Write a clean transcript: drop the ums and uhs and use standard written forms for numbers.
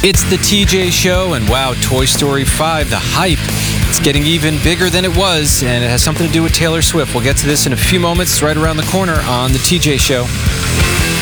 It's the TJ Show, and wow, Toy Story 5, the hype, it's getting even bigger than it was, and it has something to do with Taylor Swift. We'll get to this in a few moments. It's right around the corner on the TJ Show.